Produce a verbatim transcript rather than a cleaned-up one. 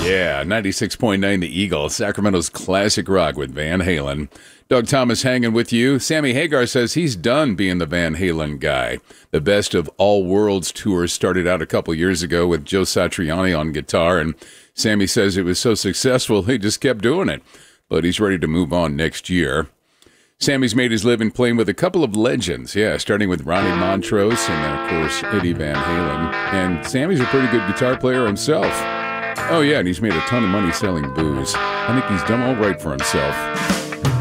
Yeah, ninety-six point nine The Eagle, Sacramento's classic rock with Van Halen. Doug Thomas hanging with you. Sammy Hagar says he's done being the Van Halen guy. The Best of All Worlds tour started out a couple years ago with Joe Satriani on guitar, and Sammy says it was so successful he just kept doing it. But he's ready to move on next year. Sammy's made his living playing with a couple of legends, yeah, starting with Ronnie Montrose and then, of course, Eddie Van Halen. And Sammy's a pretty good guitar player himself. Oh, yeah, and he's made a ton of money selling booze. I think he's done all right for himself.